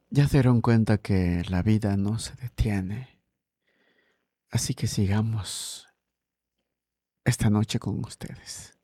Ya se dieron cuenta que la vida no se detiene, así que sigamos esta noche con ustedes.